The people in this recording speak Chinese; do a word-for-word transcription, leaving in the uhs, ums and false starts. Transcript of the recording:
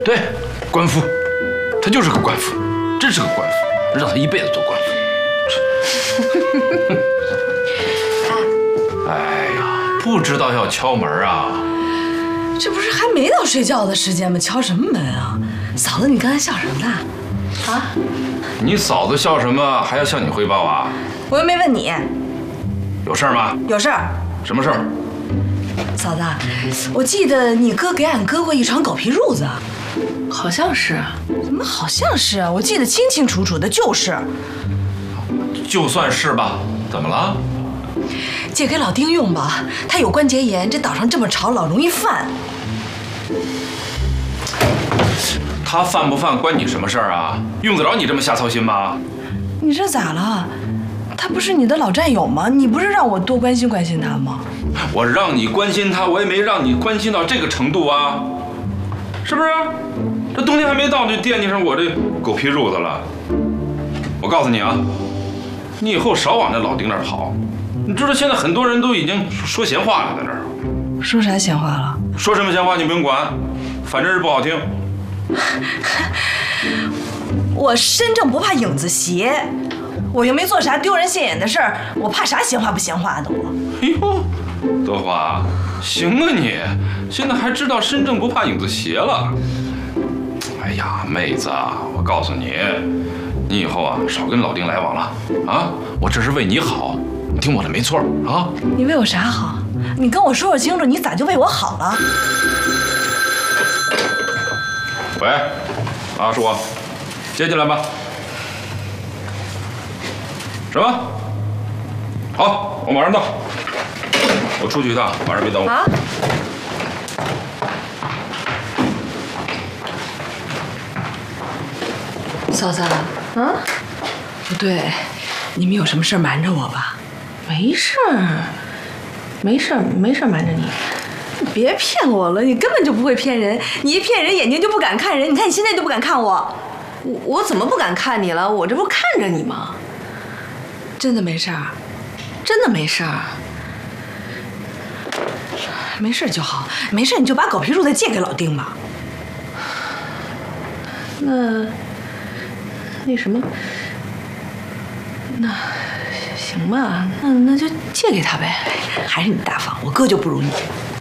对，官夫，他就是个官夫，真是个官夫，让他一辈子做官夫。哎呀，不知道要敲门啊！ 这不是还没到睡觉的时间吗？敲什么门啊？嫂子，你刚才笑什么呢？啊？ 你嫂子笑什么？还要向你汇报啊？ 我又没问你。 有事儿吗？ 有事儿。 什么事儿？ 嫂子，我记得你哥给俺割过一床狗皮褥子。 好像是。 怎么好像是啊？我记得清清楚楚的，就是。 就算是吧，怎么了？ 借给老丁用吧，他有关节炎，这岛上这么潮，老容易犯。 他犯不犯关你什么事儿啊？用得着你这么瞎操心吗？ 你这咋了？他不是你的老战友吗？你不是让我多关心关心他吗？ 我让你关心他，我也没让你关心到这个程度啊，是不是？这冬天还没到，就惦记上我这狗皮褥子了。我告诉你啊，你以后少往那老丁那儿跑。你知道现在很多人都已经说闲话了，在这儿。 说啥闲话了？ 说什么闲话你不用管，反正是不好听。 我身正不怕影子斜，我又没做啥丢人现眼的事儿，我怕啥闲话不闲话的我？ 哎呦，德华，行啊你，现在还知道身正不怕影子斜了。哎呀，妹子，我告诉你，你以后啊少跟老丁来往了啊！我这是为你好。你听我的没错啊！ 你为我啥好？你跟我说说清楚，你咋就为我好了？ 喂，啊，是我，接进来吧。什么？好，我马上到。我出去一趟，晚上别等我。 啊？嫂子，嗯，不对，你们有什么事瞒着我吧？ 没事儿，没事儿，没事儿瞒着你。 你别骗我了，你根本就不会骗人。你一骗人，眼睛就不敢看人。你看你现在就不敢看我。 我我怎么不敢看你了？我这不看着你吗？ 真的没事儿， 真的没事儿。 没事就好，没事你就把狗皮褥子借给老丁吧。 那那什么，那。行吧，那那就借给他呗。 还是你大方，我哥就不如你。